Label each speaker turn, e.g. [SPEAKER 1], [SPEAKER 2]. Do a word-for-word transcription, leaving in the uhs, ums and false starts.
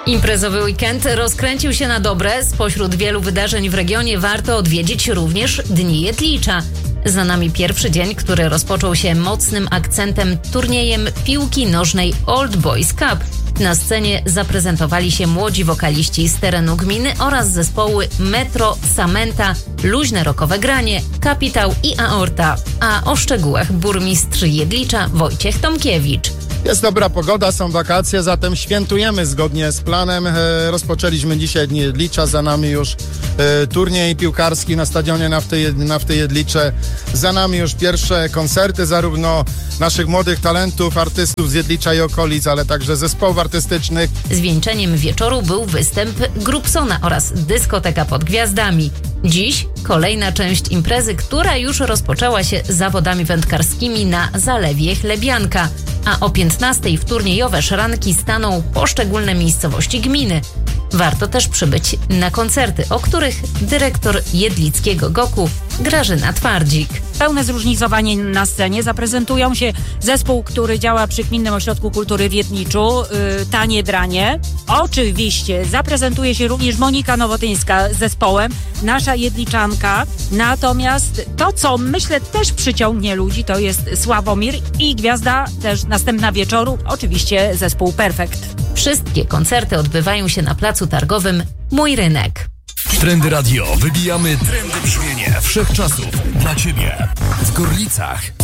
[SPEAKER 1] Imprezowy weekend rozkręcił się na dobre. Spośród wielu wydarzeń w regionie warto odwiedzić również Dni Jedlicza. Za nami pierwszy dzień, który rozpoczął się mocnym akcentem turniejem piłki nożnej Old Boys Cup. Na scenie zaprezentowali się młodzi wokaliści z terenu gminy oraz zespoły Metro, Samenta, Luźne Rockowe Granie, Kapitał i Aorta. A o szczegółach burmistrz Jedlicza Wojciech Tomkiewicz.
[SPEAKER 2] Jest dobra pogoda, są wakacje, zatem świętujemy zgodnie z planem. E, rozpoczęliśmy dzisiaj Dni Jedlicza, za nami już e, turniej piłkarski na stadionie Nafty, Nafty Jedlicze. Za nami już pierwsze koncerty zarówno naszych młodych talentów, artystów z Jedlicza i okolic, ale także zespołów artystycznych.
[SPEAKER 1] Zwieńczeniem wieczoru był występ Grupsona oraz dyskoteka pod gwiazdami. Dziś kolejna część imprezy, która już rozpoczęła się zawodami wędkarskimi na Zalewie Chlebianka, a o piętnastej w turniejowe szranki staną poszczególne miejscowości gminy. Warto też przybyć na koncerty, o których dyrektor jedlickiego Goku Grażyna Twardzik.
[SPEAKER 3] Pełne zróżnicowanie na scenie zaprezentują się zespół, który działa przy Gminnym Ośrodku Kultury w Jedliczu, yy, Tanie Dranie. Oczywiście zaprezentuje się również Monika Nowotyńska z zespołem, nasza jedliczanka. Natomiast to, co myślę też przyciągnie ludzi, to jest Sławomir i gwiazda też następna wieczoru, oczywiście zespół Perfekt.
[SPEAKER 1] Wszystkie koncerty odbywają się na placu targowym Mój Rynek.
[SPEAKER 4] Trendy Radio. Wybijamy trendy brzmienie wszechczasów dla Ciebie. W Gorlicach